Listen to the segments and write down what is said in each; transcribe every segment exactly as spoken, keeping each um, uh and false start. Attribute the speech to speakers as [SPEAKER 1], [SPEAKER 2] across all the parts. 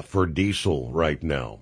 [SPEAKER 1] for diesel right now.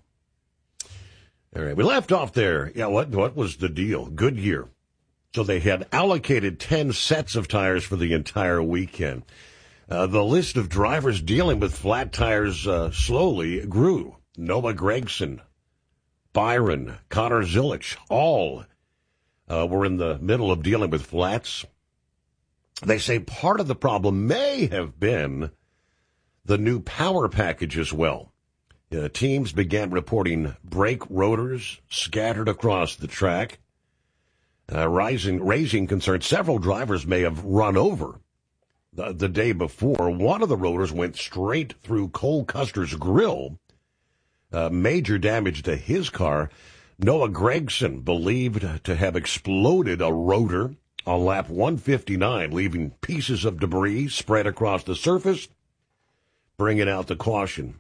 [SPEAKER 1] All right, we left off there. Yeah, what what was the deal? Goodyear. So they had allocated ten sets of tires for the entire weekend. Uh, the list of drivers dealing with flat tires uh, slowly grew. Noah Gragson, Byron, Connor Zilich, all uh, were in the middle of dealing with flats. They say part of the problem may have been the new power package as well. Uh, teams began reporting brake rotors scattered across the track, uh, rising, raising concern. Several drivers may have run over the, the day before. One of the rotors went straight through Cole Custer's grill, uh, major damage to his car. Noah Gragson believed to have exploded a rotor on lap one fifty-nine, leaving pieces of debris spread across the surface, bringing out the caution.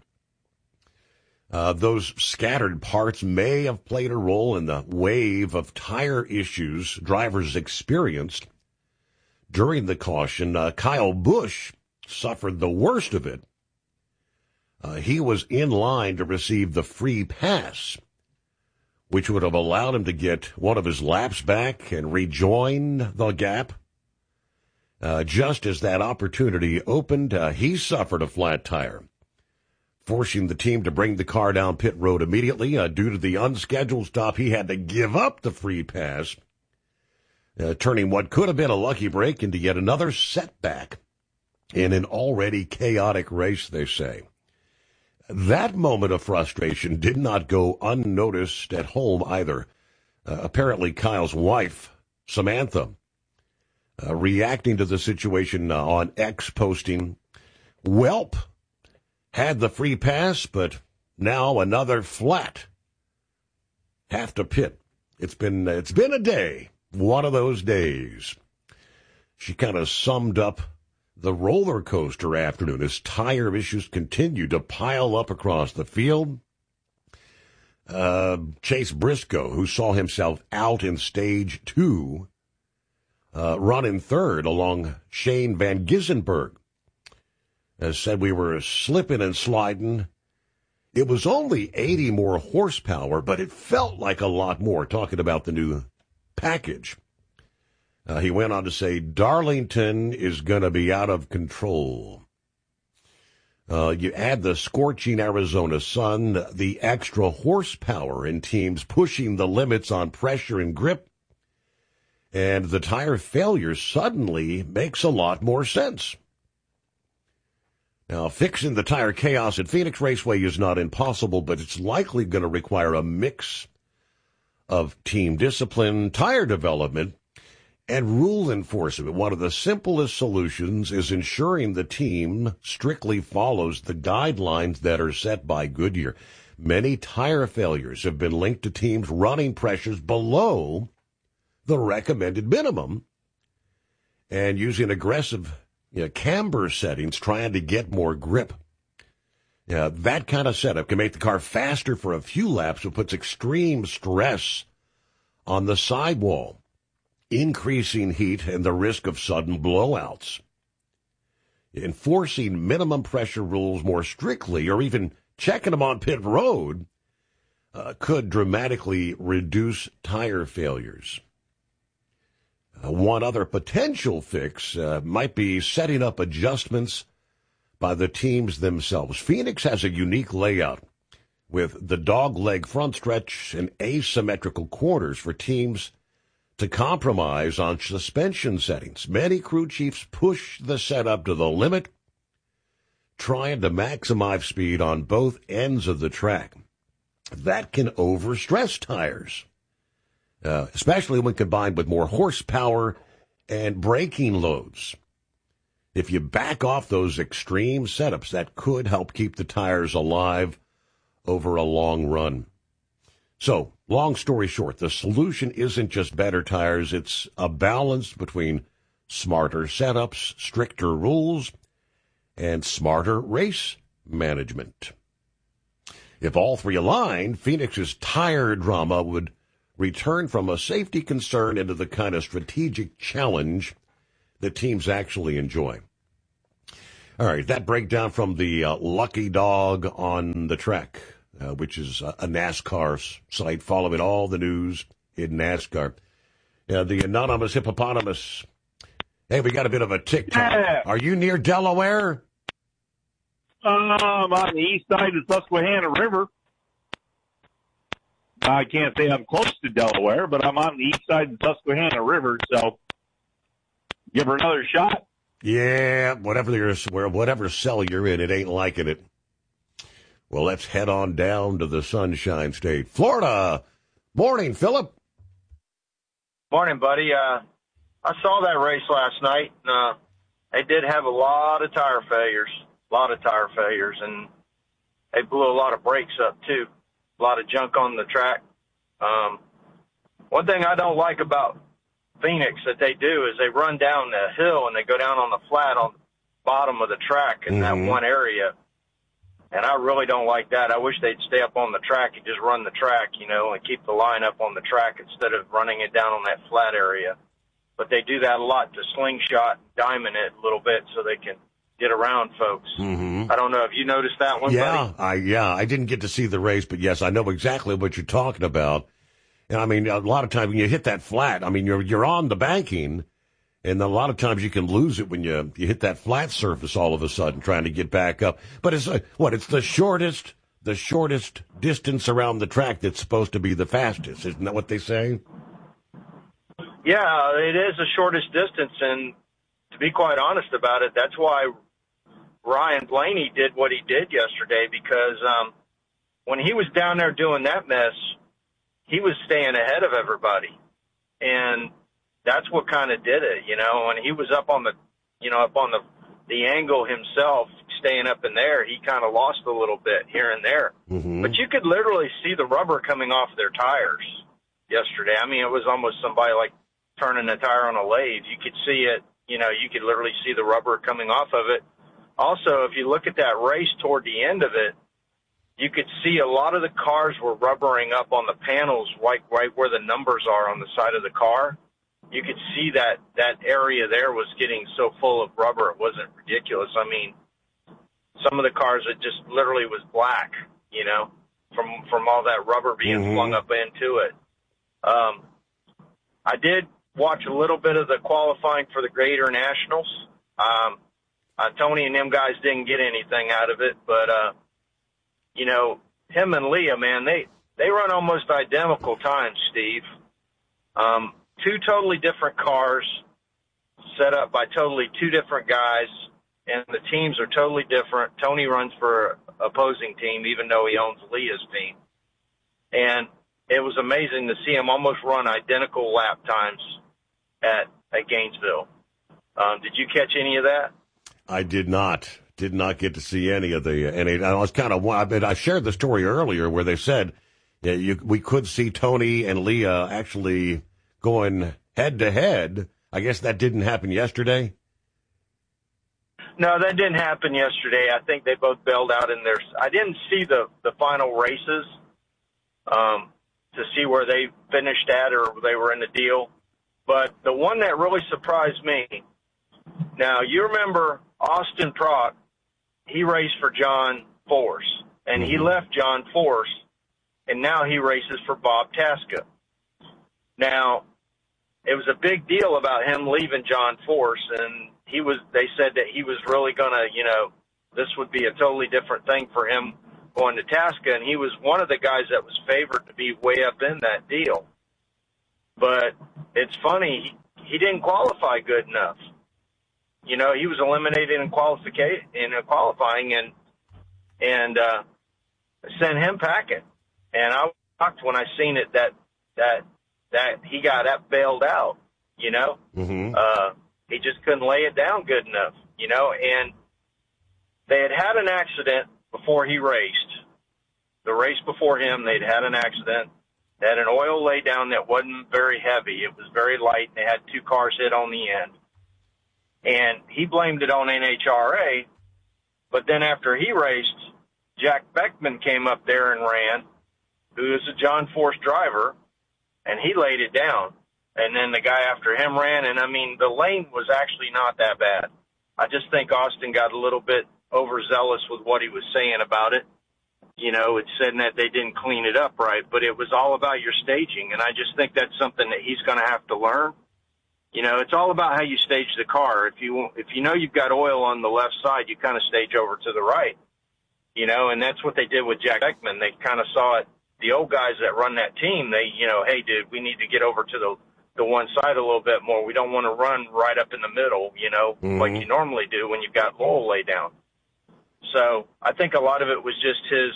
[SPEAKER 1] Uh, those scattered parts may have played a role in the wave of tire issues drivers experienced during the caution. Uh, Kyle Busch suffered the worst of it. Uh, he was in line to receive the free pass, which would have allowed him to get one of his laps back and rejoin the gap. Uh, just as that opportunity opened, uh, he suffered a flat tire, forcing the team to bring the car down pit road immediately. Uh, due to the unscheduled stop, he had to give up the free pass, uh, turning what could have been a lucky break into yet another setback in an already chaotic race, they say. That moment of frustration did not go unnoticed at home either. Uh, apparently, Kyle's wife, Samantha, uh, reacting to the situation uh, on X, posting, "Welp, had the free pass, but now another flat. Have to pit. It's been it's been a day, one of those days." She kind of summed up the roller coaster afternoon as tire issues continued to pile up across the field. Uh, Chase Briscoe, who saw himself out in stage two, uh, running third along Shane Van Gissenberg, has said we were slipping and sliding. It was only eighty more horsepower, but it felt like a lot more, talking about the new package. Uh, he went on to say, Darlington is going to be out of control. Uh, you add the scorching Arizona sun, the extra horsepower in teams pushing the limits on pressure and grip, and the tire failure suddenly makes a lot more sense. Now, fixing the tire chaos at Phoenix Raceway is not impossible, but it's likely going to require a mix of team discipline, tire development, and rule enforcement. One of the simplest solutions is ensuring the team strictly follows the guidelines that are set by Goodyear. Many tire failures have been linked to teams running pressures below the recommended minimum and using aggressive you know, camber settings trying to get more grip. Yeah, that kind of setup can make the car faster for a few laps, but puts extreme stress on the sidewall, increasing heat and the risk of sudden blowouts. Enforcing minimum pressure rules more strictly, or even checking them on pit road, uh, could dramatically reduce tire failures. Uh, one other potential fix uh, might be setting up adjustments by the teams themselves. Phoenix has a unique layout with the dogleg front stretch and asymmetrical corners for teams to compromise on suspension settings. Many crew chiefs push the setup to the limit, trying to maximize speed on both ends of the track. That can overstress tires, uh, especially when combined with more horsepower and braking loads. If you back off those extreme setups, that could help keep the tires alive over a long run. So, long story short, the solution isn't just better tires. It's a balance between smarter setups, stricter rules, and smarter race management. If all three align, Phoenix's tire drama would return from a safety concern into the kind of strategic challenge that teams actually enjoy. All right, that breakdown from the uh, Lucky Dog on the Track, uh, which is a, a NASCAR site following all the news in NASCAR. Yeah, the anonymous hippopotamus. Hey, we got a bit of a TikTok.
[SPEAKER 2] Yeah.
[SPEAKER 1] Are you near Delaware?
[SPEAKER 2] Um, on the east side of the Susquehanna River. I can't say I'm close to Delaware, but I'm on the east side of the Susquehanna River, so give her another shot.
[SPEAKER 1] Yeah, whatever you're, where whatever cell you're in, it ain't liking it. Well, let's head on down to the Sunshine State, Florida. Morning, Philip.
[SPEAKER 3] Morning, buddy. Uh, I saw that race last night. And, uh, they did have a lot of tire failures, a lot of tire failures, and they blew a lot of brakes up too. A lot of junk on the track. Um, one thing I don't like about Phoenix that they do is they run down the hill and they go down on the flat on the bottom of the track in
[SPEAKER 1] Mm-hmm.
[SPEAKER 3] that one area. And I really don't like that. I wish they'd stay up on the track and just run the track, you know, and keep the line up on the track instead of running it down on that flat area. But they do that a lot to slingshot, diamond it a little bit so they can get around folks.
[SPEAKER 1] Mm-hmm.
[SPEAKER 3] I don't know if you noticed that one,
[SPEAKER 1] Yeah,
[SPEAKER 3] buddy.
[SPEAKER 1] I yeah, I didn't get to see the race, but yes, I know exactly what you're talking about. And I mean, a lot of times when you hit that flat, I mean, you're you're on the banking, and a lot of times you can lose it when you you hit that flat surface all of a sudden, trying to get back up. But it's uh, what? It's the shortest, the shortest distance around the track that's supposed to be the fastest. Isn't that what they say?
[SPEAKER 3] Yeah, it is the shortest distance, and to be quite honest about it, that's why Ryan Blaney did what he did yesterday, because um, when he was down there doing that mess, he was staying ahead of everybody, and that's what kind of did it, you know. When he was up on the, you know, up on the the angle himself, staying up in there, he kind of lost a little bit here and there.
[SPEAKER 1] Mm-hmm.
[SPEAKER 3] But you could literally see the rubber coming off their tires yesterday. I mean, it was almost somebody like turning a tire on a lathe. You could see it, you know, you could literally see the rubber coming off of it. Also, if you look at that race toward the end of it, you could see a lot of the cars were rubbering up on the panels right, right where the numbers are on the side of the car. You could see that that area there was getting so full of rubber, it wasn't ridiculous. I mean, some of the cars, it just literally was black, you know, from from all that rubber being
[SPEAKER 1] Mm-hmm.
[SPEAKER 3] flung up into it. Um, I did watch a little bit of the qualifying for the Gator Nationals. Um, uh, Tony and them guys didn't get anything out of it, but, uh, you know, him and Leah, man, they, they run almost identical times, Steve. Um, two totally different cars set up by totally two different guys, and the teams are totally different. Tony runs for an opposing team, even though he owns Leah's team. And it was amazing to see him almost run identical lap times at, at Gainesville. Um, did you catch any of that?
[SPEAKER 1] I did not. Did not get to see any of the any. I was kind of. I mean, I shared the story earlier where they said yeah, you, we could see Tony and Leah actually going head to head. I guess that didn't happen yesterday.
[SPEAKER 3] No, that didn't happen yesterday. I think they both bailed out in their. I didn't see the the final races um, to see where they finished at or they were in the deal. But the one that really surprised me. Now you remember Austin Prock. He raced for John Force, and he left John Force, and now he races for Bob Tasca. Now, it was a big deal about him leaving John Force, and he was. They said that he was really going to, you know, this would be a totally different thing for him going to Tasca, and he was one of the guys that was favored to be way up in that deal. But it's funny, he, he didn't qualify good enough. You know, he was eliminated in qualification in qualifying, and and uh, sent him packing. And I was shocked when I seen it that that that he got up bailed out. You know,
[SPEAKER 1] Mm-hmm.
[SPEAKER 3] uh, he just couldn't lay it down good enough. You know, and they had had an accident before he raced. The race before him, they'd had an accident. They had an oil laydown that wasn't very heavy. It was very light. They had two cars hit on the end. And he blamed it on N H R A, but then after he raced, Jack Beckman came up there and ran, who is a John Force driver, and he laid it down. And then the guy after him ran, and, I mean, the lane was actually not that bad. I just think Austin got a little bit overzealous with what he was saying about it. You know, it said that they didn't clean it up right, but it was all about your staging, and I just think that's something that he's going to have to learn. You know, it's all about how you stage the car. If you if you know you've got oil on the left side, you kind of stage over to the right. You know, and that's what they did with Jack Beckman. They kind of saw it. The old guys that run that team, they, you know, hey, dude, we need to get over to the the one side a little bit more. We don't want to run right up in the middle, you know, mm-hmm. like you normally do when you've got oil laid down. So I think a lot of it was just his,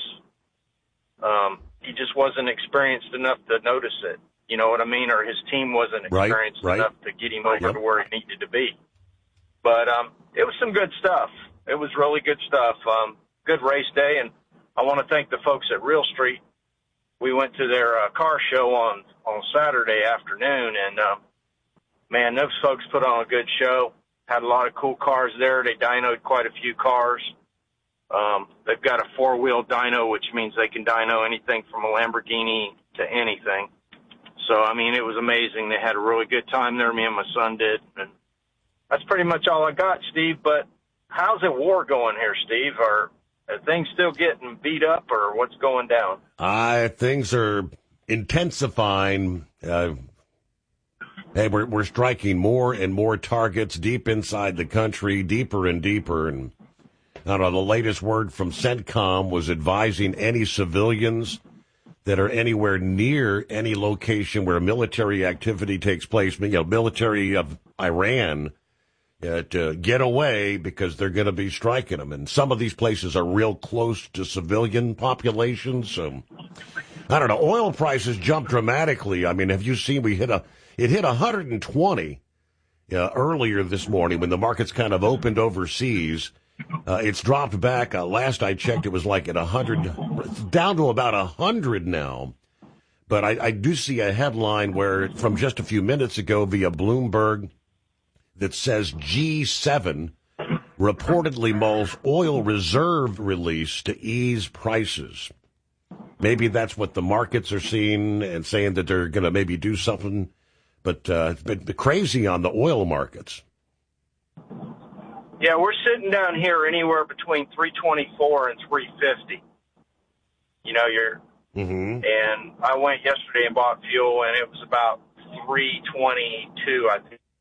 [SPEAKER 3] um, he just wasn't experienced enough to notice it. You know what I mean? Or his team wasn't experienced
[SPEAKER 1] right, right.
[SPEAKER 3] enough to get him over
[SPEAKER 1] yep.
[SPEAKER 3] to where he needed to be. But um, it was some good stuff. It was really good stuff. Um, good race day. And I want to thank the folks at Real Street. We went to their uh, car show on, on Saturday afternoon. And, uh, man, those folks put on a good show. Had a lot of cool cars there. They dynoed quite a few cars. Um, they've got a four-wheel dyno, which means they can dyno anything from a Lamborghini to anything. So, I mean, it was amazing. They had a really good time there. Me and my son did. And that's pretty much all I got, Steve. But how's the war going here, Steve? Are, are things still getting beat up, or what's going down?
[SPEAKER 1] Uh, things are intensifying. Uh, hey, we're, we're striking more and more targets deep inside the country, deeper and deeper. And I don't know, the latest word from CENTCOM was advising any civilians that are anywhere near any location where military activity takes place, you know, military of Iran, uh, to get away because they're going to be striking them. And some of these places are real close to civilian populations. So, I don't know, oil prices jumped dramatically. I mean, have you seen, we hit a, it hit one hundred twenty uh, earlier this morning when the markets kind of opened overseas. Uh, it's dropped back. Uh, last I checked, it was like at one hundred, down to about one hundred now. But I, I do see a headline where, from just a few minutes ago via Bloomberg, that says G seven reportedly mulls oil reserve release to ease prices. Maybe that's what the markets are seeing and saying that they're going to maybe do something. But uh, it's been crazy on the oil markets.
[SPEAKER 3] Yeah, we're sitting down here anywhere between three twenty-four and three fifty. You know, you're, mm-hmm. and I went yesterday and bought fuel, and it was about three twenty-two, I think.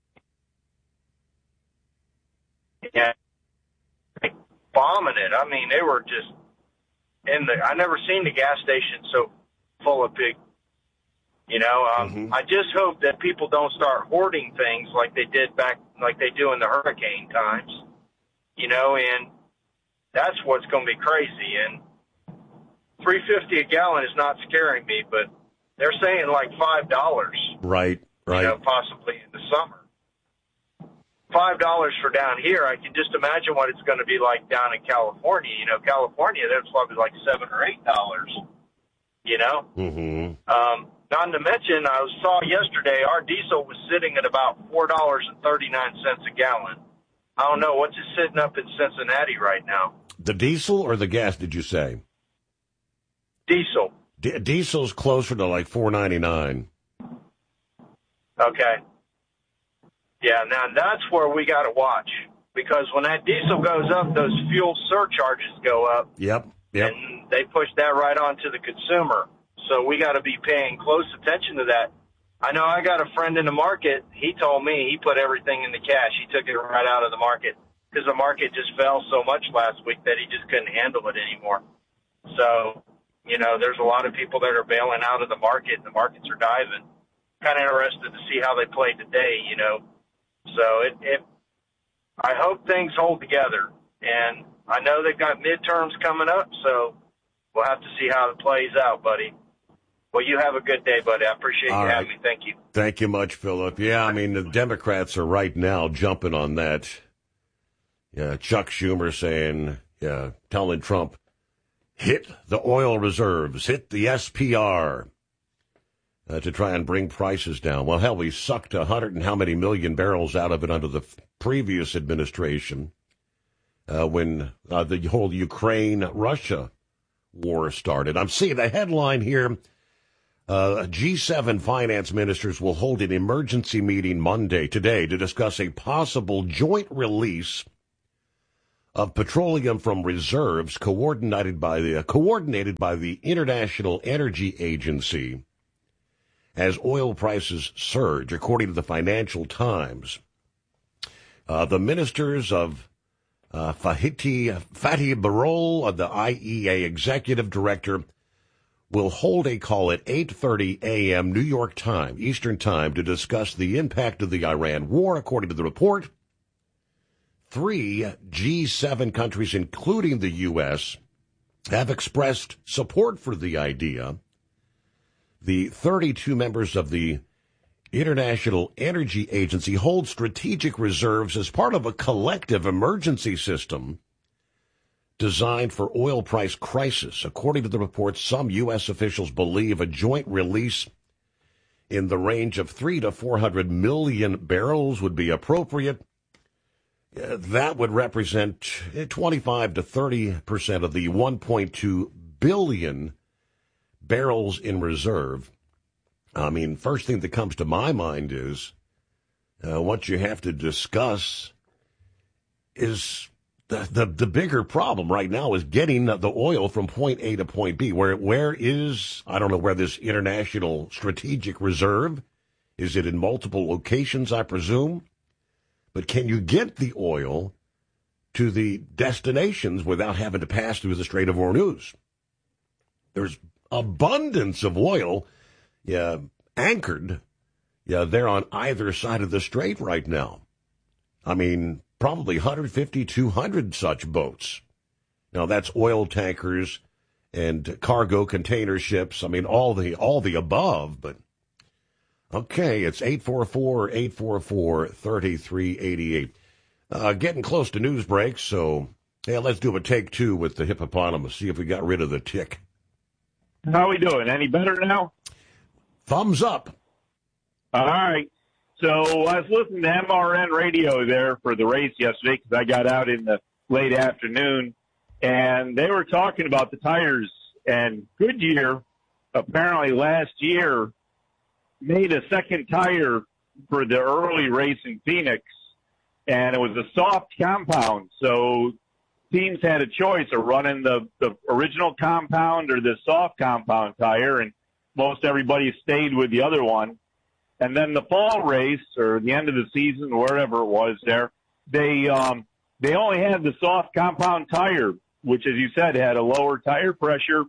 [SPEAKER 3] Yeah, bombing it. I mean, they were just in the. I never seen the gas station so full of big. You know, um, mm-hmm. I just hope that people don't start hoarding things like they did back, like they do in the hurricane times. You know, and that's what's going to be crazy. And three fifty a gallon is not scaring me, but they're saying like five dollars.
[SPEAKER 1] Right, right.
[SPEAKER 3] You know, possibly in the summer. Five dollars for down here. I can just imagine what it's going to be like down in California. You know, California, that's probably like seven or eight dollars. You know. Mm-hmm. Um, not to mention, I saw yesterday our diesel was sitting at about four dollars and thirty nine cents a gallon. I don't know. What's it sitting up in Cincinnati right now?
[SPEAKER 1] The diesel or the gas, did you say?
[SPEAKER 3] Diesel.
[SPEAKER 1] D- diesel's closer to like four ninety-nine.
[SPEAKER 3] Okay. Yeah, now that's where we got to watch. Because when that diesel goes up, those fuel surcharges go up.
[SPEAKER 1] Yep, yep.
[SPEAKER 3] And they push that right on to the consumer. So we got to be paying close attention to that. I know I got a friend in the market. He told me he put everything in the cash. He took it right out of the market because the market just fell so much last week that he just couldn't handle it anymore. So, you know, there's a lot of people that are bailing out of the market, and the markets are diving. Kind of interested to see how they play today, you know. So it, it, I hope things hold together. And I know they've got midterms coming up, so we'll have to see how it plays out, buddy. Well, you have a good day, buddy. I appreciate
[SPEAKER 1] All
[SPEAKER 3] you
[SPEAKER 1] right.
[SPEAKER 3] having me. Thank you.
[SPEAKER 1] Thank you much, Philip. Yeah, I mean, the Democrats are right now jumping on that. Yeah, Chuck Schumer saying, yeah, telling Trump, hit the oil reserves, hit the S P R uh, to try and bring prices down. Well, hell, we sucked a hundred and how many million barrels out of it under the previous administration uh, when uh, the whole Ukraine-Russia war started. I'm seeing the headline here. Uh, G seven finance ministers will hold an emergency meeting Monday, today, to discuss a possible joint release of petroleum from reserves coordinated by the, uh, coordinated by the International Energy Agency as oil prices surge, according to the Financial Times. Uh, the ministers of uh, Fatih, Fatih Birol, the I E A executive director, will hold a call at eight thirty a.m. New York time, Eastern Time, to discuss the impact of the Iran war, according to the report. Three G seven countries, including the U S, have expressed support for the idea. The thirty-two members of the International Energy Agency hold strategic reserves as part of a collective emergency system designed for oil price crisis. According to the report, some U S officials believe a joint release in the range of three to four hundred million barrels would be appropriate. Uh, that would represent twenty-five to thirty percent of the one point two billion barrels in reserve. I mean, first thing that comes to my mind is uh, what you have to discuss is The, the the bigger problem right now is getting the oil from point A to point B. Where where is, I don't know where this international strategic reserve, is it in multiple locations, I presume? But can you get the oil to the destinations without having to pass through the Strait of Hormuz? There's abundance of oil yeah, anchored yeah, there on either side of the strait right now. I mean, probably one fifty, two hundred such boats. Now, that's oil tankers and cargo container ships. I mean, all the all the above. But, okay, it's eight four four, eight four four, three three eight eight. Uh, getting close to news breaks, so yeah, let's do a take two with the hippopotamus, see if we got rid of the tick.
[SPEAKER 2] How we doing? Any better now?
[SPEAKER 1] Thumbs up.
[SPEAKER 2] All right. So I was listening to M R N radio there for the race yesterday because I got out in the late afternoon, and they were talking about the tires. And Goodyear, apparently last year, made a second tire for the early race in Phoenix, and it was a soft compound. So teams had a choice of running the, the original compound or the soft compound tire, and most everybody stayed with the other one. And then the fall race, or the end of the season, wherever it was there, they um, they only had the soft compound tire, which, as you said, had a lower tire pressure,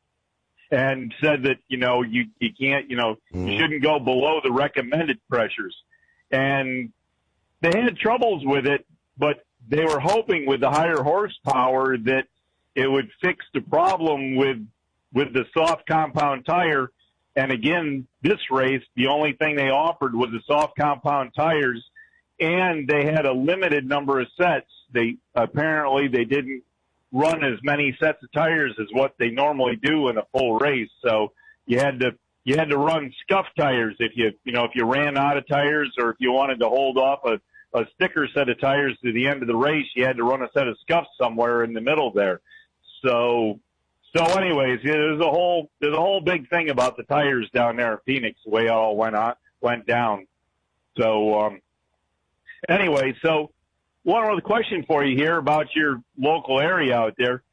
[SPEAKER 2] and said that, you know, you, you can't, you know, mm-hmm. you shouldn't go below the recommended pressures. And they had troubles with it, but they were hoping with the higher horsepower that it would fix the problem with with the soft compound tire. And again, this race, the only thing they offered was the soft compound tires, and they had a limited number of sets. They apparently they didn't run as many sets of tires as what they normally do in a full race. So you had to you had to run scuff tires if you you know if you ran out of tires, or if you wanted to hold off a, a sticker set of tires to the end of the race, you had to run a set of scuffs somewhere in the middle there. So. So, anyways, there's a whole there's a whole big thing about the tires down there in Phoenix, the way it all went on went down. So, um, anyway, so one other question for you here about your local area out there.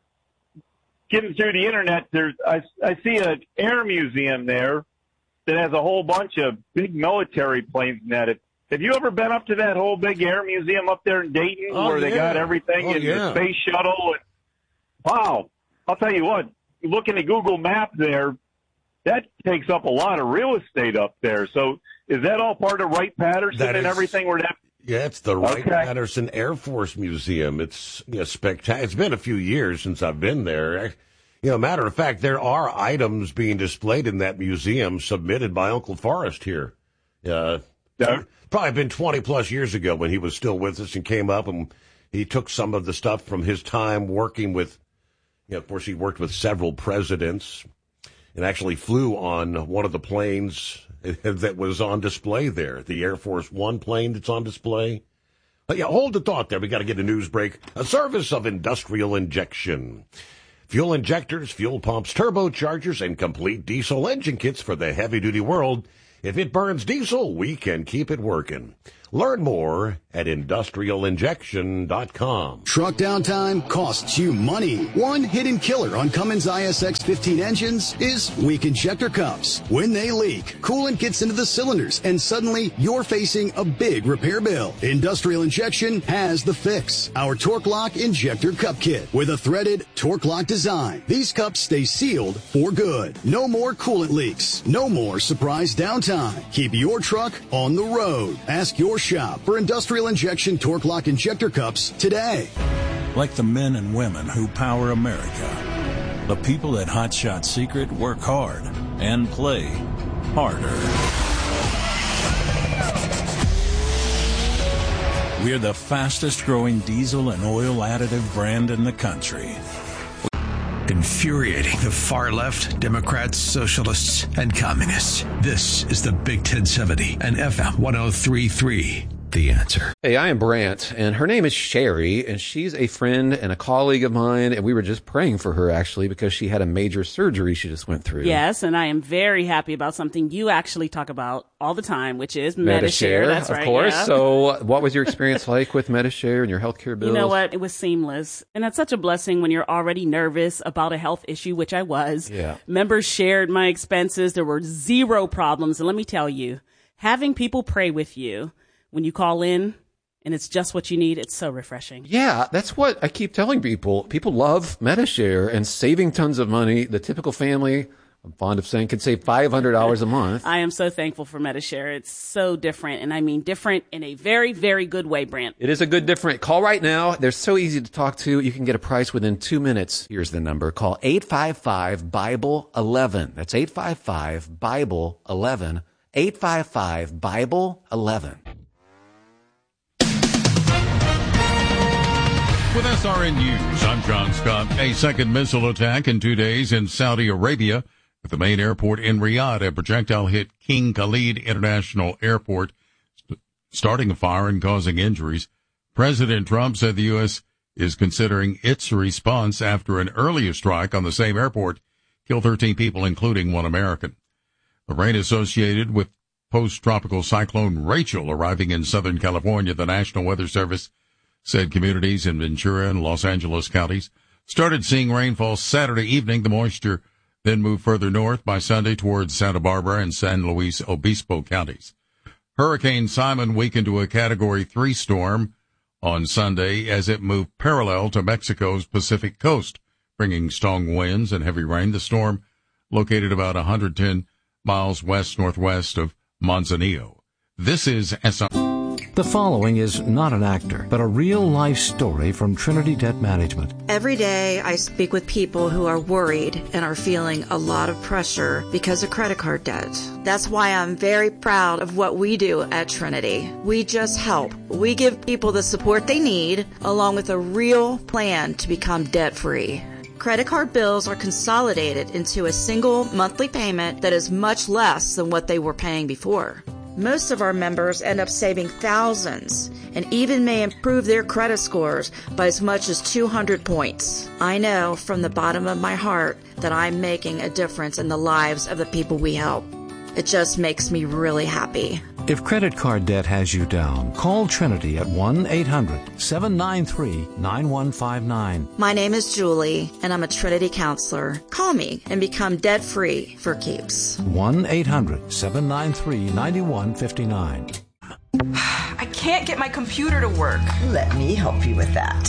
[SPEAKER 2] Getting through the internet, there's I, I see an air museum there that has a whole bunch of big military planes in it. Have you ever been up to that whole big air museum up there in Dayton,
[SPEAKER 1] oh,
[SPEAKER 2] where
[SPEAKER 1] yeah.
[SPEAKER 2] they got everything
[SPEAKER 1] oh,
[SPEAKER 2] in
[SPEAKER 1] yeah.
[SPEAKER 2] the space shuttle? And, wow. I'll tell you what, looking at Google Maps there, that takes up a lot of real estate up there. So is that all part of Wright-Patterson
[SPEAKER 1] that
[SPEAKER 2] and
[SPEAKER 1] is,
[SPEAKER 2] everything? Where that?
[SPEAKER 1] Yeah, it's the
[SPEAKER 2] okay.
[SPEAKER 1] Wright-Patterson Air Force Museum. It's you know, spectacular. It's been a few years since I've been there. You know, matter of fact, there are items being displayed in that museum submitted by Uncle Forrest here. Uh,
[SPEAKER 2] yeah.
[SPEAKER 1] Probably been twenty plus years ago when he was still with us and came up, and he took some of the stuff from his time working with. You know, of course, he worked with several presidents and actually flew on one of the planes that was on display there, the Air Force One plane that's on display. But yeah, hold the thought there. We got to get a news break. A service of Industrial Injection. Fuel injectors, fuel pumps, turbochargers, and complete diesel engine kits for the heavy-duty world. If it burns diesel, we can keep it working. Learn more at industrial injection dot com.
[SPEAKER 4] Truck downtime costs you money. One hidden killer on Cummins I S X fifteen engines is weak injector cups. When they leak, coolant gets into the cylinders and suddenly you're facing a big repair bill. Industrial Injection has the fix. Our Torque Lock Injector Cup Kit with a threaded Torque Lock design. These cups stay sealed for good. No more coolant leaks. No more surprise downtime. Keep your truck on the road. Ask your shop for Industrial Injection Torque Lock Injector Cups today.
[SPEAKER 5] Like the men and women who power America, the people at Hot Shot Secret work hard and play harder. We're the fastest growing diesel and oil additive brand in the country.
[SPEAKER 6] Infuriating the far left, Democrats, socialists, and communists. This is the Big ten seventy and F M one oh three point three. The Answer.
[SPEAKER 7] Hey, I am Brant, and her name is Sherry, and she's a friend and a colleague of mine, and we were just praying for her, actually, because she had a major surgery she just went through.
[SPEAKER 8] Yes, and I am very happy about something you actually talk about all the time, which is Medi-Share.
[SPEAKER 7] Medi-Share,
[SPEAKER 8] That's
[SPEAKER 7] of
[SPEAKER 8] right,
[SPEAKER 7] course.
[SPEAKER 8] yeah.
[SPEAKER 7] So what was your experience like with Medi-Share and your healthcare bills?
[SPEAKER 8] You know what? It was seamless. And that's such a blessing when you're already nervous about a health issue, which I was.
[SPEAKER 7] Yeah.
[SPEAKER 8] Members shared my expenses. There were zero problems. And let me tell you, having people pray with you when you call in, and it's just what you need, it's so refreshing.
[SPEAKER 7] Yeah, that's what I keep telling people. People love Medi-Share and saving tons of money. The typical family, I'm fond of saying, could save five hundred dollars a month.
[SPEAKER 8] I am so thankful for Medi-Share. It's so different, and I mean different in a very, very good way, Brant.
[SPEAKER 7] It is a good different. Call right now. They're so easy to talk to. You can get a price within two minutes. Here's the number. Call eight five five, Bible eleven. That's eight five five, Bible eleven. eight five five, Bible eleven.
[SPEAKER 9] With S R N News, I'm John Scott. A second missile attack in two days in Saudi Arabia at the main airport in Riyadh. A projectile hit King Khalid International Airport, st- starting a fire and causing injuries. President Trump said the U S is considering its response after an earlier strike on the same airport killed thirteen people, including one American. The rain associated with post-tropical cyclone Rachel arriving in Southern California, the National Weather Service said communities in Ventura and Los Angeles counties started seeing rainfall Saturday evening. The moisture then moved further north by Sunday towards Santa Barbara and San Luis Obispo counties. Hurricane Simon weakened to a Category three storm on Sunday as it moved parallel to Mexico's Pacific coast, bringing strong winds and heavy rain. The storm, located about one hundred ten miles west-northwest of Manzanillo. This is S R.
[SPEAKER 10] The following is not an actor, but a real-life story from Trinity Debt Management.
[SPEAKER 11] Every day I speak with people who are worried and are feeling a lot of pressure because of credit card debt. That's why I'm very proud of what we do at Trinity. We just help. We give people the support they need, along with a real plan to become debt-free. Credit card bills are consolidated into a single monthly payment that is much less than what they were paying before. Most of our members end up saving thousands and even may improve their credit scores by as much as two hundred points. I know from the bottom of my heart that I'm making a difference in the lives of the people we help. It just makes me really happy.
[SPEAKER 10] If credit card debt has you down, call Trinity at one eight hundred, seven nine three, nine one five nine.
[SPEAKER 11] My name is Julie, and I'm a Trinity counselor. Call me and become debt-free for keeps.
[SPEAKER 10] one eight hundred, seven nine three, nine one five nine.
[SPEAKER 12] I can't get my computer to work.
[SPEAKER 13] Let me help you with that.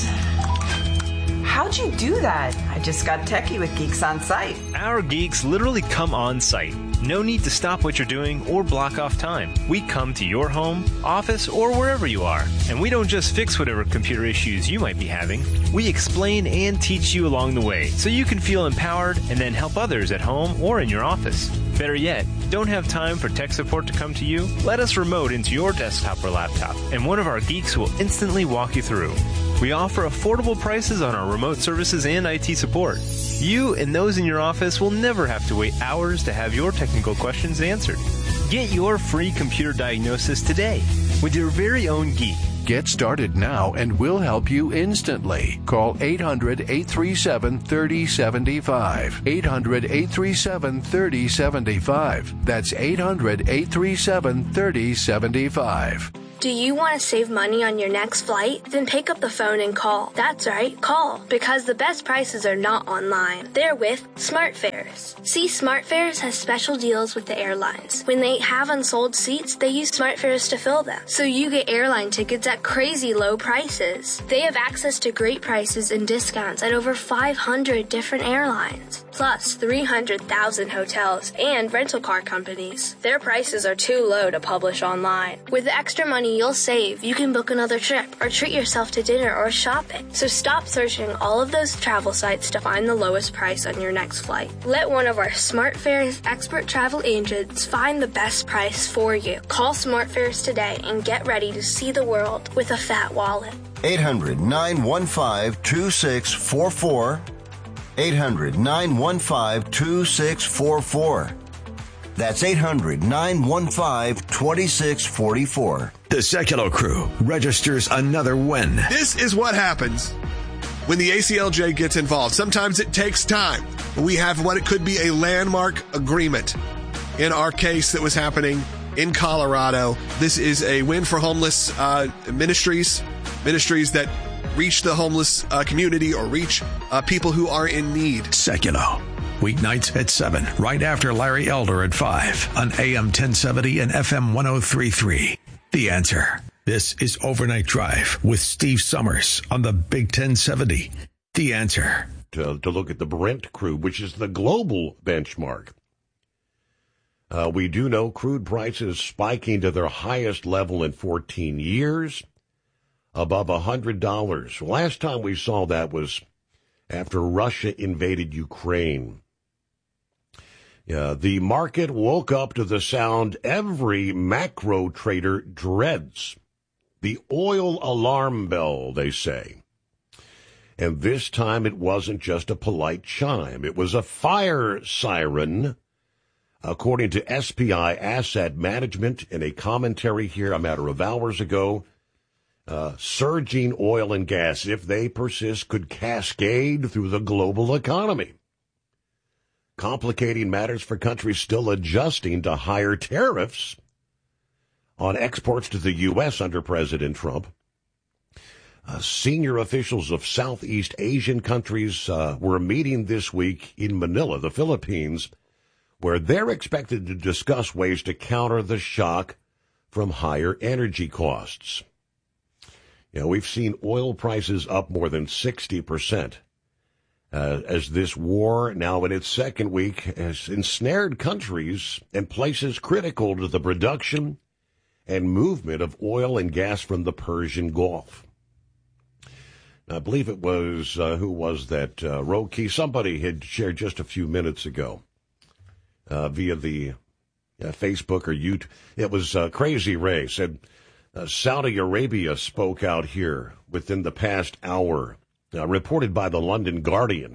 [SPEAKER 12] How'd you do that?
[SPEAKER 13] I just got techie with Geeks On Site.
[SPEAKER 14] Our geeks literally come on site. No need to stop what you're doing or block off time. We come to your home, office, or wherever you are. And we don't just fix whatever computer issues you might be having. We explain and teach you along the way so you can feel empowered and then help others at home or in your office. Better yet, don't have time for tech support to come to you? Let us remote into your desktop or laptop, and one of our geeks will instantly walk you through. We offer affordable prices on our remote services and I T support. You and those in your office will never have to wait hours to have your technical questions answered. Get your free computer diagnosis today with your very own geek.
[SPEAKER 15] Get started now and we'll help you instantly. Call eight hundred, eight three seven, three oh seven five. eight hundred, eight three seven, three oh seven five. That's eight hundred, eight three seven, three oh seven five.
[SPEAKER 16] Do you want to save money on your next flight? Then pick up the phone and call. That's right, call. Because the best prices are not online. They're with SmartFares. See, SmartFares has special deals with the airlines. When they have unsold seats, they use SmartFares to fill them. So you get airline tickets at crazy low prices. They have access to great prices and discounts at over five hundred different airlines. Plus three hundred thousand hotels and rental car companies. Their prices are too low to publish online. With the extra money you'll save, you can book another trip or treat yourself to dinner or shopping. So stop searching all of those travel sites to find the lowest price on your next flight. Let one of our SmartFares expert travel agents find the best price for you. Call SmartFares today and get ready to see the world with a fat wallet.
[SPEAKER 17] eight hundred, nine one five, two six four four. eight hundred, nine one five, two six four four. That's eight hundred, nine one five, two six four four.
[SPEAKER 6] The Sekulow crew registers another win.
[SPEAKER 18] This is what happens when the A C L J gets involved. Sometimes it takes time. We have what it could be a landmark agreement in our case that was happening in Colorado. This is a win for homeless uh, ministries, ministries that reach the homeless uh, community or reach uh, people who are in need.
[SPEAKER 6] Sekulow, weeknights at seven, right after Larry Elder at five on A M ten seventy and F M ten thirty-three. The Answer. This is Overnight Drive with Steve Summers on the Big ten seventy. The Answer.
[SPEAKER 1] To, to look at the Brent crude, which is the global benchmark. Uh, we do know crude prices spiking to their highest level in fourteen years, above one hundred dollars. Last time we saw that was after Russia invaded Ukraine. Yeah, the market woke up to the sound every macro trader dreads. The oil alarm bell, they say. And this time it wasn't just a polite chime. It was a fire siren, according to S P I Asset Management in a commentary here a matter of hours ago. Uh, surging oil and gas, if they persist, could cascade through the global economy, complicating matters for countries still adjusting to higher tariffs on exports to the U S under President Trump. Uh, senior officials of Southeast Asian countries uh, were meeting this week in Manila, the Philippines, where they're expected to discuss ways to counter the shock from higher energy costs. You know, we've seen oil prices up more than sixty percent uh, as this war, now in its second week, has ensnared countries and places critical to the production and movement of oil and gas from the Persian Gulf. I believe it was, uh, who was that, uh, Roki? Somebody had shared just a few minutes ago uh, via the uh, Facebook or YouTube. It was uh, Crazy Ray said, Uh, Saudi Arabia spoke out here within the past hour, uh, reported by the London Guardian,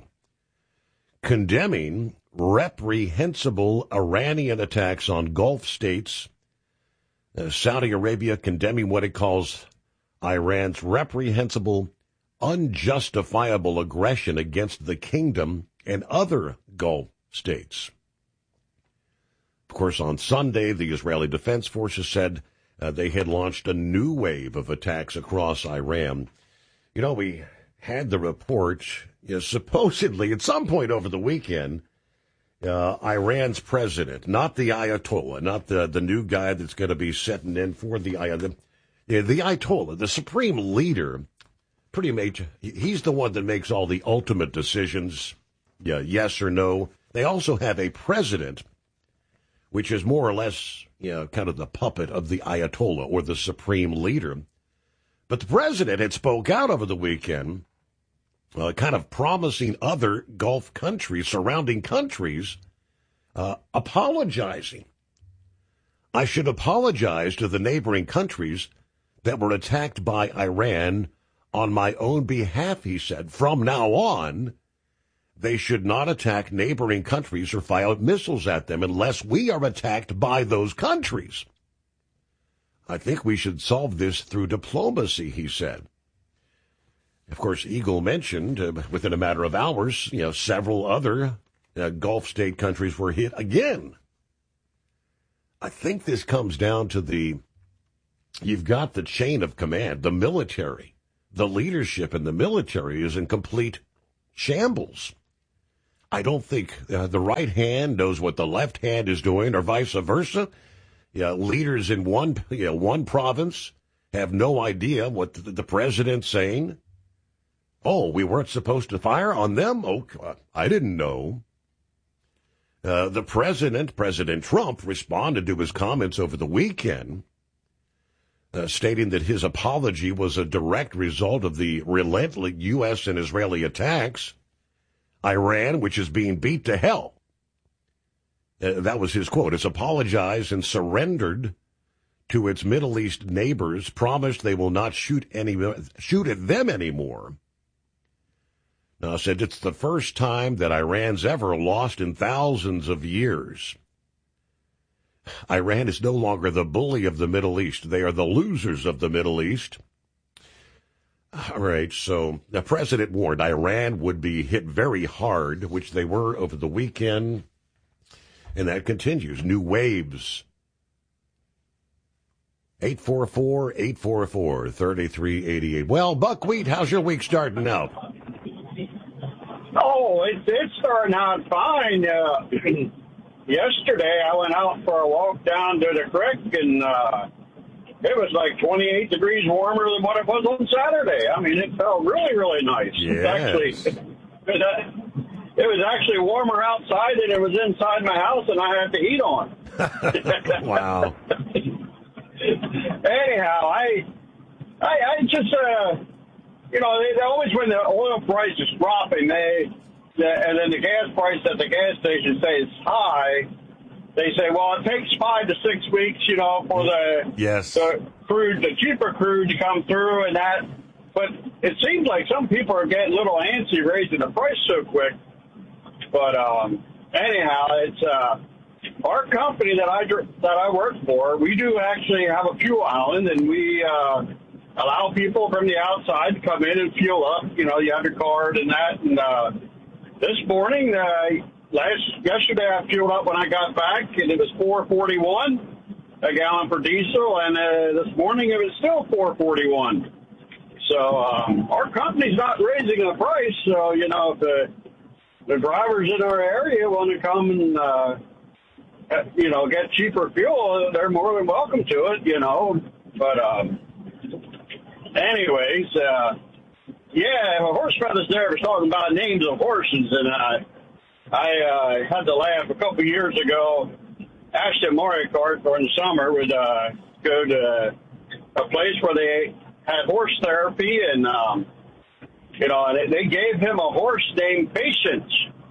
[SPEAKER 1] condemning reprehensible Iranian attacks on Gulf states. Uh, Saudi Arabia condemning what it calls Iran's reprehensible, unjustifiable aggression against the kingdom and other Gulf states. Of course, on Sunday, the Israeli Defense Forces said Uh, they had launched a new wave of attacks across Iran. You know, we had the report, you know, supposedly at some point over the weekend, uh, Iran's president, not the Ayatollah, not the, the new guy that's going to be setting in for the, the, yeah, the Ayatollah, the supreme leader, pretty much, he's the one that makes all the ultimate decisions, yeah, yes or no. They also have a president, which is more or less, you know, kind of the puppet of the Ayatollah or the supreme leader. But the president had spoke out over the weekend, uh, kind of promising other Gulf countries, surrounding countries, uh, apologizing. I should apologize to the neighboring countries that were attacked by Iran on my own behalf, he said. From now on, they should not attack neighboring countries or fire missiles at them unless we are attacked by those countries. I think we should solve this through diplomacy, he said. Of course, Eagle mentioned uh, within a matter of hours, you know, several other uh, Gulf state countries were hit again. I think this comes down to the you've got the chain of command, the military. The leadership in the military is in complete shambles. I don't think uh, the right hand knows what the left hand is doing, or vice versa. Yeah, leaders in one, you know, one province have no idea what the, the president's saying. Oh, we weren't supposed to fire on them? Oh, I didn't know. Uh, the president, President Trump, responded to his comments over the weekend, uh, stating that his apology was a direct result of the relentless U S and Israeli attacks. Iran, which is being beat to hell. Uh, that was his quote. It's apologized and surrendered to its Middle East neighbors, promised they will not shoot any shoot at them anymore. Now, said it's the first time that Iran's ever lost in thousands of years. Iran is no longer the bully of the Middle East. They are the losers of the Middle East. All right, so the president warned Iran would be hit very hard, which they were over the weekend, and that continues. New waves. eight four four, eight four four, three three eight eight. Well, Buckwheat, how's your week starting out?
[SPEAKER 19] Oh, it's, it's starting out fine. Uh, yesterday, I went out for a walk down to the creek, and uh, it was like twenty-eight degrees warmer than what it was on Saturday. I mean, it felt really, really nice.
[SPEAKER 1] Yes.
[SPEAKER 19] It's actually, it, uh, it was actually warmer outside than it was inside my house, and I had the heat on.
[SPEAKER 1] Wow.
[SPEAKER 19] Anyhow, I, I, I just, uh, you know, they, they always, when the oil price is dropping, they, the, and then the gas price at the gas station says high, they say, well, it takes five to six weeks, you know, for the,
[SPEAKER 1] yes.
[SPEAKER 19] the crude, the cheaper crude to come through and that. But it seems like some people are getting a little antsy raising the price so quick. But um, anyhow, it's uh, our company that I that I work for. We do actually have a fuel island, and we uh, allow people from the outside to come in and fuel up. You know, you have your card and that. And uh, this morning, uh, last yesterday, I fueled up when I got back, and it was four forty-one a gallon for diesel, and uh, this morning it was still four forty-one. So um, our company's not raising the price. So you know, if the the drivers in our area want to come and uh, you know get cheaper fuel, they're more than welcome to it. You know, but um, anyways, uh, yeah, Horse Feathers there was talking about names of horses, and I I uh, had to laugh a couple of years ago. Ashton Mario Kart during the summer would uh, go to a place where they had horse therapy, and um, you know, they, they gave him a horse named Patience.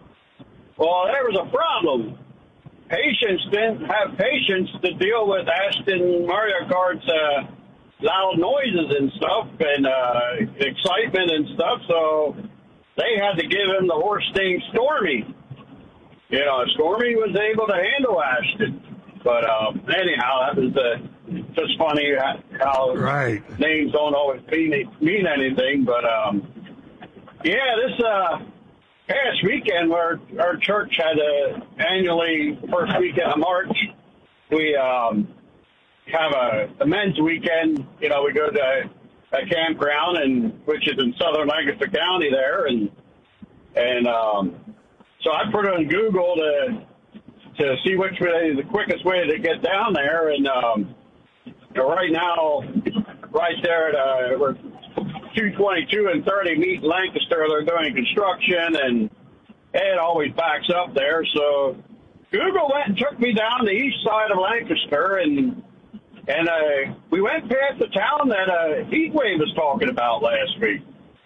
[SPEAKER 19] Well, there was a problem. Patience didn't have patience to deal with Ashton Mario Kart's uh, loud noises and stuff, and uh, excitement and stuff. So they had to give him the horse named Stormy. You know, Stormy was able to handle Ashton. But um, anyhow, that was uh, just funny how
[SPEAKER 1] right.
[SPEAKER 19] names don't always mean, mean anything. But, um, yeah, this uh, past weekend, where our church had a annually, first weekend of March, we um, have a, a men's weekend. You know, we go to a campground, and which is in southern Lancaster County there. And, and um, so I put it on Google to to see which way the quickest way to get down there. And um, right now, right there at uh, we're two twenty-two and thirty meet in Lancaster. They're doing construction, and it always backs up there. So Google went and took me down the east side of Lancaster, and and uh, we went past the town that uh, Heatwave was talking about last week.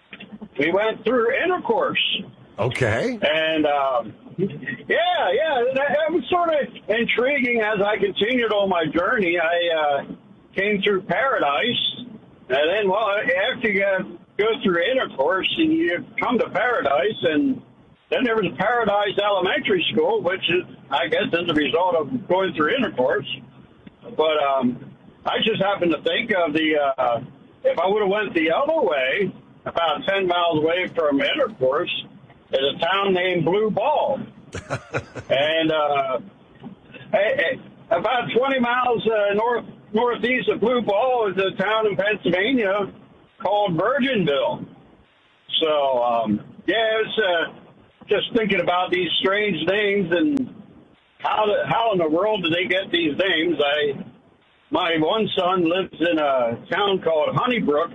[SPEAKER 19] We went through Intercourse.
[SPEAKER 1] Okay.
[SPEAKER 19] And, um, yeah, yeah, that, that was sort of intriguing as I continued on my journey. I uh, came through Paradise, and then, well, after you go through Intercourse, and you come to Paradise, and then there was a Paradise Elementary School, which is, I guess, is a result of going through Intercourse. But um, I just happened to think of the, uh, if I would have went the other way, about ten miles away from Intercourse, there's a town named Blue Ball. And uh, about twenty miles uh, north northeast of Blue Ball is a town in Pennsylvania called Virginville. So, um, yeah, it's uh, just thinking about these strange names and how the, how in the world do they get these names? I my one son lives in a town called Honeybrook,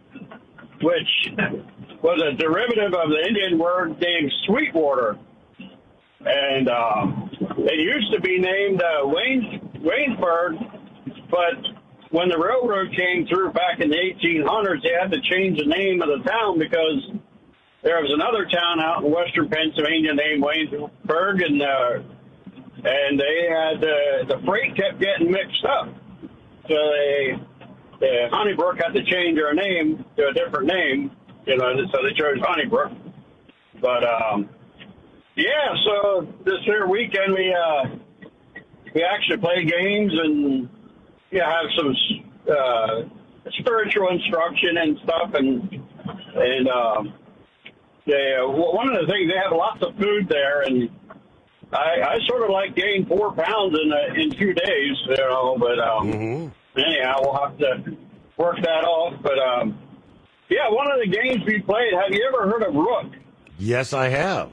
[SPEAKER 19] which was a derivative of the Indian word named Sweetwater. And uh, it used to be named uh, Wayne, Waynesburg, but when the railroad came through back in the eighteen hundreds, they had to change the name of the town because there was another town out in western Pennsylvania named Waynesburg, and uh, and they had uh, the freight kept getting mixed up. So they, the Honeybrook had to change their name to a different name, you know, so they chose Honeybrook. But, um, yeah, so this here weekend we uh, we actually play games and yeah, have some uh, spiritual instruction and stuff. And, and um, they, uh, one of the things, they have lots of food there, and I, I sort of like gained four pounds in uh, in two days, you know, but um, mm-hmm. anyhow, we'll have to work that off. But, um, yeah, one of the games we played, have you ever heard of Rook?
[SPEAKER 1] Yes, I have.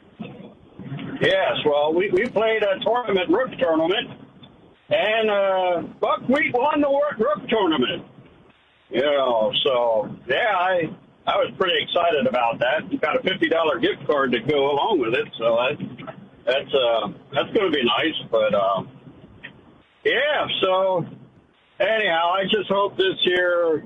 [SPEAKER 19] Yes, well, we, we played a tournament, Rook tournament, and uh, Buckwheat won the Rook tournament. You know, so, yeah, I I was pretty excited about that. We got a fifty dollars gift card to go along with it, so that's... That's uh, that's going to be nice, but uh, yeah. So anyhow, I just hope this year,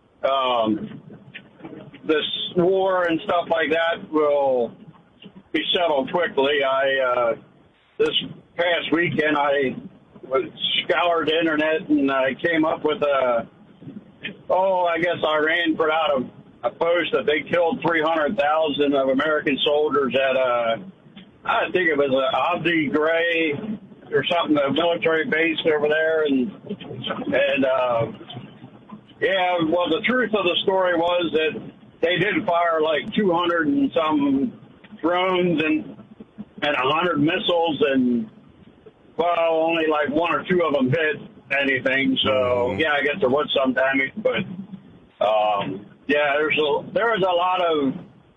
[SPEAKER 19] um, this war and stuff like that will be settled quickly. I uh, this past weekend I scoured the internet and I came up with a oh, I guess Iran put out a, a post that they killed three hundred thousand of American soldiers at a. I think it was uh, Abdi Gray or something, a military base over there. And, and uh, yeah, well, the truth of the story was that they did fire like two hundred and some drones and, and one hundred missiles, and, well, only like one or two of them hit anything. So, yeah, I guess there was some damage. But, um, yeah, there's a, there is a lot of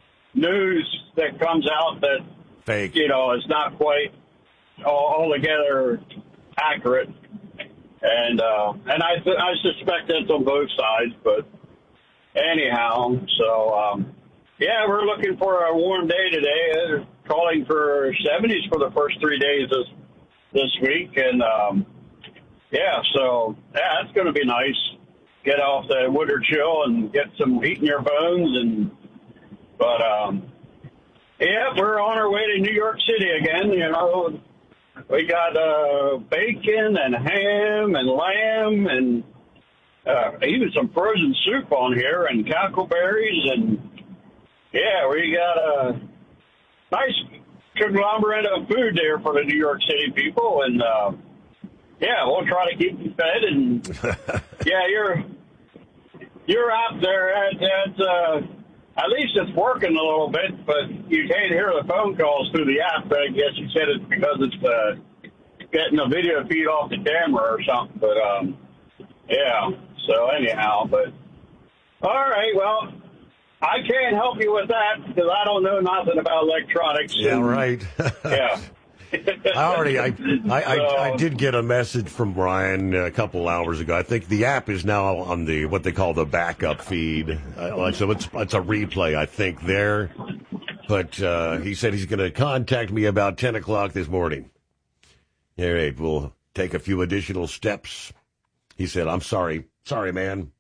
[SPEAKER 19] news that comes out that,
[SPEAKER 1] Fake.
[SPEAKER 19] You know, it's not quite altogether accurate, and uh, and I th- I suspect it's on both sides. But anyhow, so um, yeah, we're looking for a warm day today. They're calling for seventies for the first three days this this week, and um, yeah, so yeah, it's going to be nice. Get off the winter chill and get some heat in your bones, and but. Um, Yeah, we're on our way to New York City again. You know, we got uh, bacon and ham and lamb and uh, even some frozen soup on here and cackleberries. And, yeah, we got a nice conglomerate of food there for the New York City people. And, uh, yeah, we'll try to keep them fed. And, yeah, you're you're out there at, at uh, at least it's working a little bit, but you can't hear the phone calls through the app. I guess you said it's because it's uh, getting a video feed off the camera or something. But, um, yeah, so anyhow. But, all right, well, I can't help you with that because I don't know nothing about electronics.
[SPEAKER 1] Yeah,
[SPEAKER 19] and,
[SPEAKER 1] right.
[SPEAKER 19] yeah.
[SPEAKER 1] I already, I, I, I, I did get a message from Brian a couple hours ago. I think the app is now on the what they call the backup feed, uh, so it's it's a replay. I think there, but uh, he said he's going to contact me about ten o'clock this morning. All right, we'll take a few additional steps. He said, "I'm sorry, sorry, man."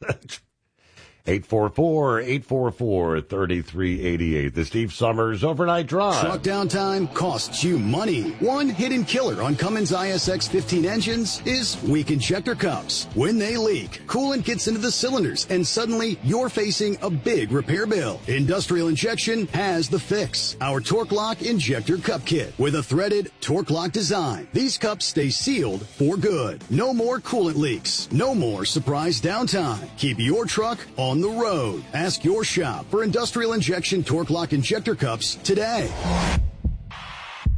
[SPEAKER 1] eight four four, eight four four, three three eight eight. The Steve Summers Overnight Drive.
[SPEAKER 4] Truck downtime costs you money. One hidden killer on Cummins I S X fifteen engines is weak injector cups. When they leak, coolant gets into the cylinders, and suddenly you're facing a big repair bill. Industrial Injection has the fix. Our Torque Lock Injector Cup Kit with a threaded Torque Lock design. These cups stay sealed for good. No more coolant leaks. No more surprise downtime. Keep your truck on the road. Ask your shop for Industrial Injection Torque Lock Injector Cups today.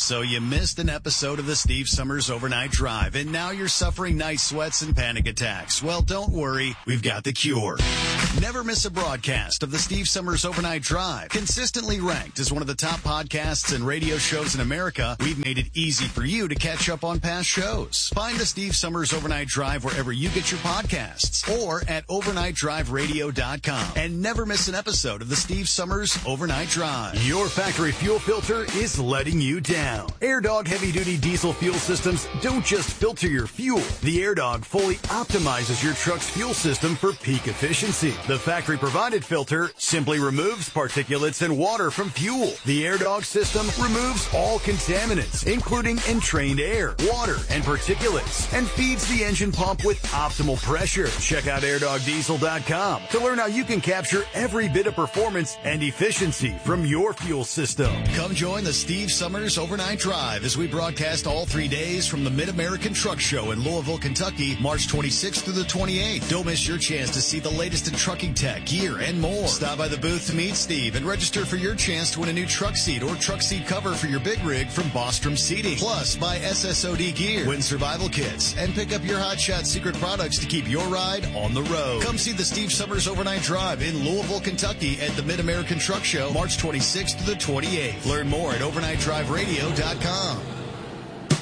[SPEAKER 20] So you missed an episode of the Steve Summers Overnight Drive, and now you're suffering night sweats and panic attacks. Well, don't worry. We've got the cure. Never miss a broadcast of the Steve Summers Overnight Drive. Consistently ranked as one of the top podcasts and radio shows in America, we've made it easy for you to catch up on past shows. Find the Steve Summers Overnight Drive wherever you get your podcasts or at overnight drive radio dot com. And never miss an episode of the Steve Summers Overnight Drive.
[SPEAKER 4] Your factory fuel filter is letting you down. AirDog heavy-duty diesel fuel systems don't just filter your fuel. The AirDog fully optimizes your truck's fuel system for peak efficiency. The factory-provided filter simply removes particulates and water from fuel. The AirDog system removes all contaminants, including entrained air, water, and particulates, and feeds the engine pump with optimal pressure. Check out air dog diesel dot com to learn how you can capture every bit of performance and efficiency from your fuel system.
[SPEAKER 20] Come join the Steve Summers Overnight Drive as we broadcast all three days from the Mid-American Truck Show in Louisville, Kentucky, March twenty-sixth through the twenty-eighth. Don't miss your chance to see the latest in trucking tech, gear, and more. Stop by the booth to meet Steve and register for your chance to win a new truck seat or truck seat cover for your big rig from Bostrom Seating. Plus, buy S S O D gear, win survival kits, and pick up your Hot Shot secret products to keep your ride on the road. Come see the Steve Summers Overnight Drive in Louisville, Kentucky at the Mid-American Truck Show, March twenty-sixth to the twenty-eighth. Learn more at overnight drive radio dot com.